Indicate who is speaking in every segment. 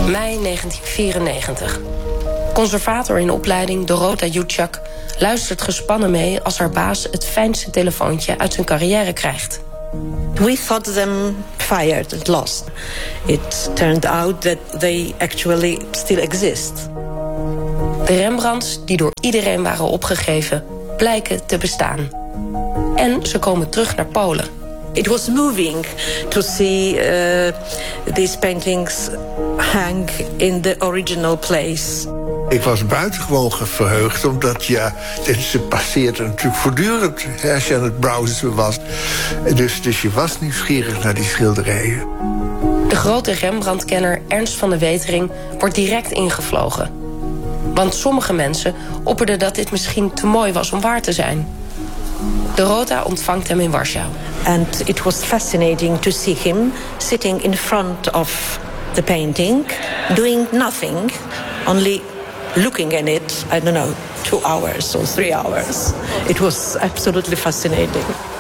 Speaker 1: Mei 1994. Conservator in opleiding Dorota Jutschak luistert gespannen mee als haar baas het fijnste telefoontje uit zijn carrière krijgt.
Speaker 2: We thought them fired and lost. It turned out that they actually still exist.
Speaker 1: De Rembrandts, die door iedereen waren opgegeven, blijken te bestaan. En ze komen terug naar Polen.
Speaker 2: It was moving to see these paintings hang in the original place.
Speaker 3: Ik was buitengewoon verheugd, omdat ze passeerden natuurlijk voortdurend als je aan het browsen was. Dus je was nieuwsgierig naar die schilderijen.
Speaker 1: De grote Rembrandt-kenner Ernst van de Wetering wordt direct ingevlogen. Want sommige mensen opperden dat dit misschien te mooi was om waar te zijn. Dorota ontvangt hem in Warschau.
Speaker 2: And it was fascinating to see him sitting in front of the painting, doing nothing, only looking at it, I don't know, 2 hours or 3 hours. It was absolutely fascinating.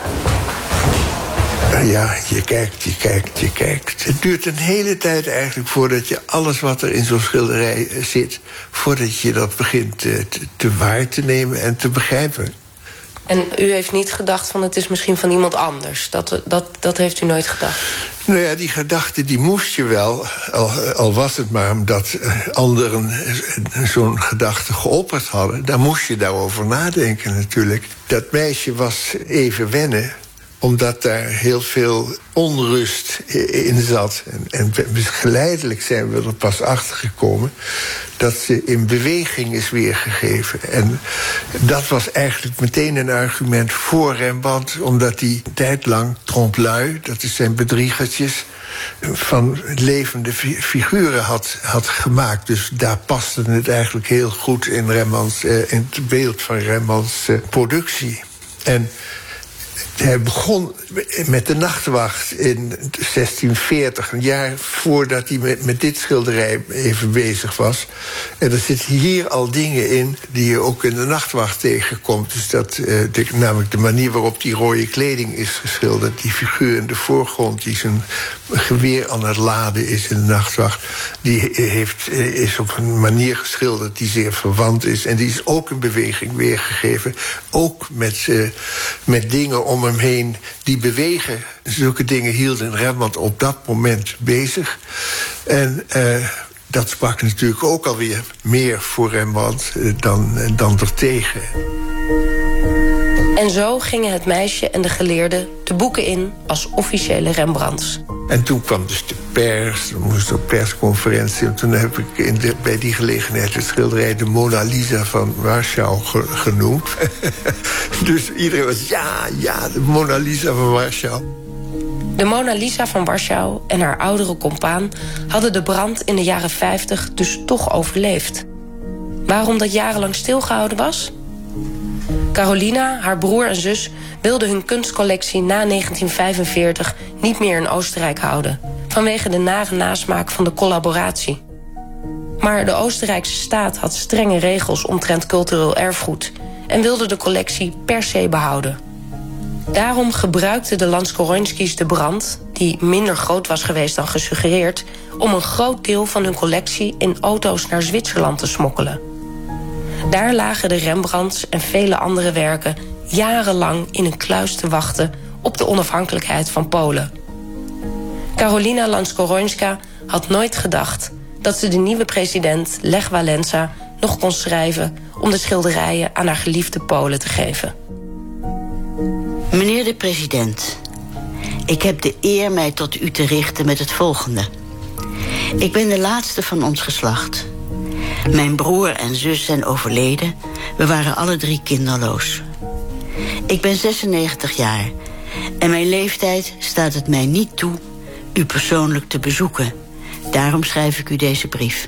Speaker 3: Ja, je kijkt. Het duurt een hele tijd eigenlijk voordat je alles wat er in zo'n schilderij zit, voordat je dat begint te waar te nemen en te begrijpen.
Speaker 1: En u heeft niet gedacht van het is misschien van iemand anders? Dat heeft u nooit gedacht?
Speaker 3: Nou ja, die gedachte die moest je wel, al was het maar omdat anderen zo'n gedachte geopperd hadden. Dan moest je daarover nadenken natuurlijk. Dat meisje was even wennen, omdat daar heel veel onrust in zat. En geleidelijk zijn we er pas achter gekomen dat ze in beweging is weergegeven. En dat was eigenlijk meteen een argument voor Rembrandt, omdat hij een tijd lang trompe-l'œil, dat is zijn bedriegertjes, van levende figuren had gemaakt. Dus daar paste het eigenlijk heel goed in in het beeld van Rembrandts productie. En hij begon met de Nachtwacht in 1640, een jaar voordat hij met dit schilderij even bezig was. En er zitten hier al dingen in die je ook in de Nachtwacht tegenkomt. Dus namelijk de manier waarop die rode kleding is geschilderd. Die figuur in de voorgrond die zijn geweer aan het laden is in de Nachtwacht. Die is op een manier geschilderd die zeer verwant is. En die is ook in beweging weergegeven. Ook met dingen om hem heen die bewegen. Zulke dingen hielden Rembrandt op dat moment bezig. En dat sprak natuurlijk ook alweer meer voor Rembrandt dan ertegen.
Speaker 1: En zo gingen het meisje en de geleerde de boeken in als officiële Rembrandts.
Speaker 3: En toen kwam dus de pers, er moest een persconferentie. En toen heb ik bij die gelegenheid het schilderij de Mona Lisa van Warschau genoemd. Dus iedereen was, ja, de Mona Lisa van Warschau.
Speaker 1: De Mona Lisa van Warschau en haar oudere compaan hadden de brand in de jaren 50 dus toch overleefd. Waarom dat jarenlang stilgehouden was? Carolina, haar broer en zus wilden hun kunstcollectie na 1945 niet meer in Oostenrijk houden, vanwege de nare nasmaak van de collaboratie. Maar de Oostenrijkse staat had strenge regels omtrent cultureel erfgoed en wilde de collectie per se behouden. Daarom gebruikten de Lanskoronskis de brand, die minder groot was geweest dan gesuggereerd, om een groot deel van hun collectie in auto's naar Zwitserland te smokkelen. Daar lagen de Rembrandts en vele andere werken jarenlang in een kluis te wachten op de onafhankelijkheid van Polen. Karolina Lanskorońska had nooit gedacht dat ze de nieuwe president Lech Wałęsa nog kon schrijven om de schilderijen aan haar geliefde Polen te geven.
Speaker 4: Meneer de president, ik heb de eer mij tot u te richten met het volgende. Ik ben de laatste van ons geslacht. Mijn broer en zus zijn overleden. We waren alle 3 kinderloos. Ik ben 96 jaar en mijn leeftijd staat het mij niet toe u persoonlijk te bezoeken. Daarom schrijf ik u deze brief.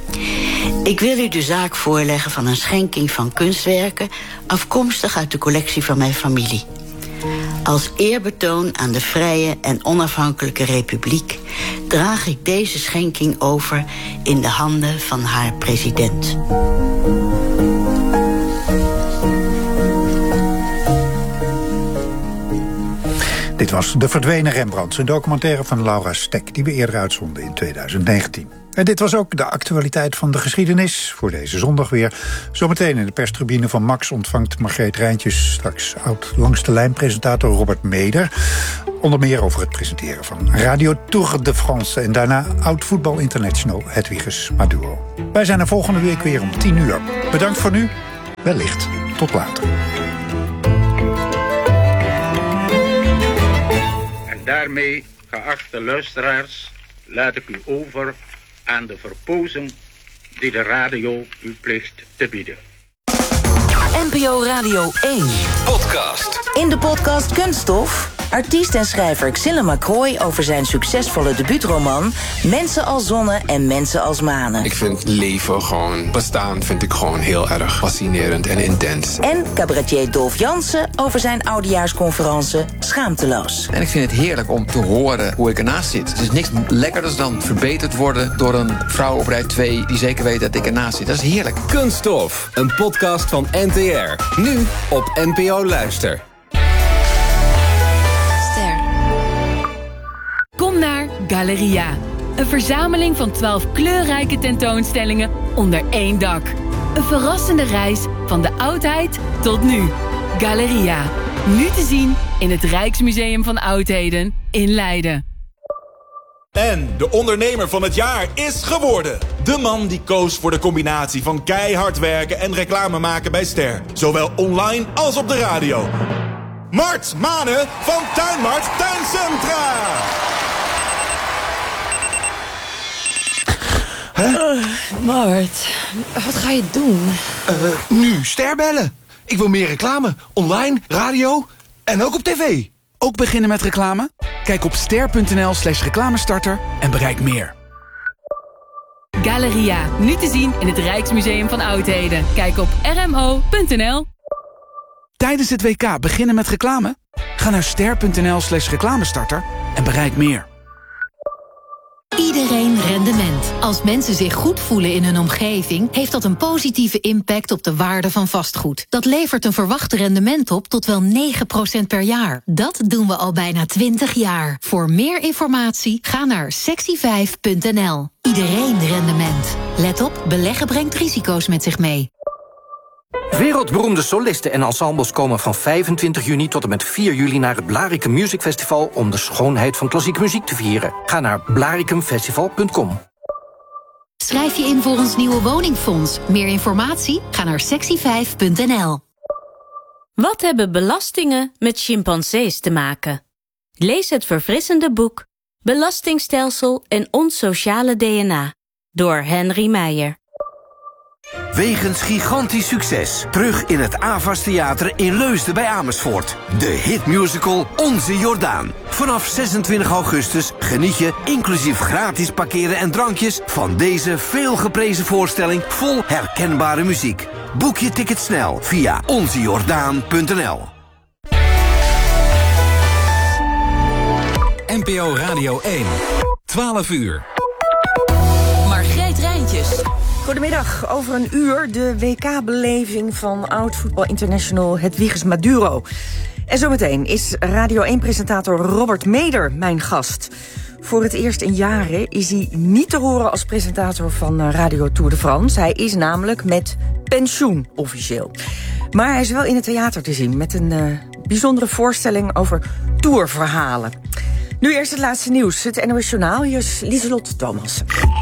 Speaker 4: Ik wil u de zaak voorleggen van een schenking van kunstwerken afkomstig uit de collectie van mijn familie. Als eerbetoon aan de vrije en onafhankelijke republiek draag ik deze schenking over in de handen van haar president.
Speaker 5: De Dit was De Verdwenen Rembrandt, een documentaire van Laura Stek die we eerder uitzonden in 2019. En dit was ook de actualiteit van de geschiedenis voor deze zondag weer. Zometeen in de perstribune van Max ontvangt Margreet Rijntjes straks oud langs de lijn presentator Robert Meder. Onder meer over het presenteren van Radio Tour de France en daarna oud voetbal international Hedwiges Maduro. Wij zijn er volgende week weer om 10:00. Bedankt voor nu. Wellicht tot later.
Speaker 6: En daarmee, geachte luisteraars, laat ik u over aan de verpozing die de radio u plicht te bieden.
Speaker 7: NPO Radio 1
Speaker 8: Podcast.
Speaker 7: In de podcast Kunststof, artiest en schrijver Xille McCroy over zijn succesvolle debuutroman Mensen als Zonnen en Mensen als Manen.
Speaker 8: Ik vind leven gewoon, bestaan vind ik gewoon heel erg fascinerend en intens.
Speaker 7: En cabaretier Dolf Jansen over zijn oudejaarsconferentie Schaamteloos.
Speaker 9: En ik vind het heerlijk om te horen hoe ik ernaast zit. Het is niks lekkerders dan verbeterd worden door een vrouw op rij 2 die zeker weet dat ik ernaast zit. Dat is heerlijk.
Speaker 10: Kunststof, een podcast van NTR. Nu op NPO Luister.
Speaker 11: Kom naar Galeria. Een verzameling van 12 kleurrijke tentoonstellingen onder één dak. Een verrassende reis van de oudheid tot nu. Galeria. Nu te zien in het Rijksmuseum van Oudheden in Leiden.
Speaker 12: En de ondernemer van het jaar is geworden. De man die koos voor de combinatie van keihard werken en reclame maken bij Ster. Zowel online als op de radio. Mart Manen van Tuinmart Tuincentra.
Speaker 13: Mart, wat ga je doen?
Speaker 14: Nu Ster bellen. Ik wil meer reclame. Online, radio en ook op tv.
Speaker 15: Ook beginnen met reclame? Kijk op ster.nl/reclamestarter en bereik meer.
Speaker 11: Galeria, nu te zien in het Rijksmuseum van Oudheden. Kijk op rmo.nl.
Speaker 15: Tijdens het WK beginnen met reclame? Ga naar ster.nl/reclamestarter en bereik meer.
Speaker 16: Iedereen rendement. Als mensen zich goed voelen in hun omgeving, heeft dat een positieve impact op de waarde van vastgoed. Dat levert een verwacht rendement op tot wel 9% per jaar. Dat doen we al bijna 20 jaar. Voor meer informatie ga naar sexy5.nl. Iedereen rendement. Let op, beleggen brengt risico's met zich mee.
Speaker 17: Wereldberoemde solisten en ensembles komen van 25 juni tot en met 4 juli naar het Blaricum Music Festival om de schoonheid van klassieke muziek te vieren. Ga naar blaricumfestival.com.
Speaker 16: Schrijf je in voor ons nieuwe woningfonds. Meer informatie? Ga naar sexy5.nl.
Speaker 18: Wat hebben belastingen met chimpansees te maken? Lees het verfrissende boek Belastingstelsel en ons sociale DNA door Henry Meijer.
Speaker 19: Wegens gigantisch succes. Terug in het Avas Theater in Leusden bij Amersfoort. De hitmusical Onze Jordaan. Vanaf 26 augustus geniet je, inclusief gratis parkeren en drankjes, van deze veelgeprezen voorstelling vol herkenbare muziek. Boek je ticket snel via onzejordaan.nl.
Speaker 10: NPO Radio 1. 12 uur.
Speaker 13: Margreet Rijntjes.
Speaker 20: Goedemiddag, over een uur de WK-beleving van oud-voetbal international Hedwiges Maduro. En zometeen is Radio 1-presentator Robert Meder mijn gast. Voor het eerst in jaren is hij niet te horen als presentator van Radio Tour de France. Hij is namelijk met pensioen officieel. Maar hij is wel in het theater te zien met een bijzondere voorstelling over tourverhalen. Nu eerst het laatste nieuws, het NOS Journaal. Hier is Lieselot Thomas.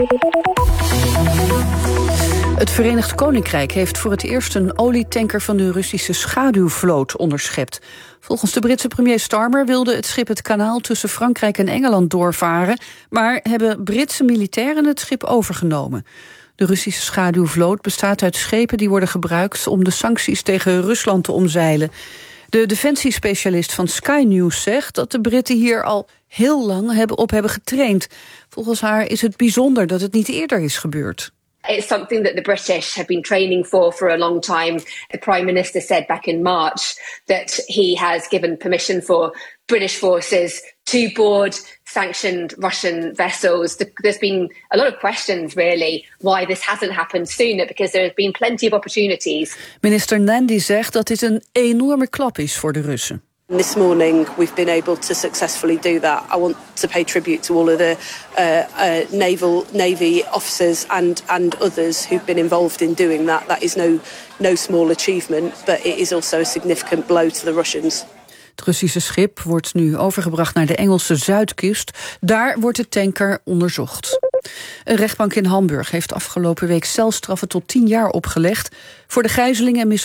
Speaker 21: Het Verenigd Koninkrijk heeft voor het eerst een olietanker van de Russische schaduwvloot onderschept. Volgens de Britse premier Starmer wilde het schip het kanaal tussen Frankrijk en Engeland doorvaren, maar hebben Britse militairen het schip overgenomen. De Russische schaduwvloot bestaat uit schepen die worden gebruikt om de sancties tegen Rusland te omzeilen. De defensiespecialist van Sky News zegt dat de Britten hier al heel lang op hebben getraind. Volgens haar is het bijzonder dat het niet eerder is gebeurd.
Speaker 22: It's something that the British have been training for a long time. The Prime Minister said back in March that he has given permission for British forces to board sanctioned Russian vessels. There's been a lot of questions, really, why this hasn't happened sooner, because there have been plenty of opportunities.
Speaker 21: Minister Nandy zegt dat dit een enorme klap is voor de Russen.
Speaker 2: This morning we've been able to successfully do that. I want to pay tribute to all of the Navy officers and others who've been involved in doing that. That is no small achievement, but it is also a significant blow to the Russians.
Speaker 21: Het Russische schip wordt nu overgebracht naar de Engelse zuidkust. Daar wordt de tanker onderzocht. Een rechtbank in Hamburg heeft afgelopen week celstraffen tot 10 jaar opgelegd voor de gijzeling en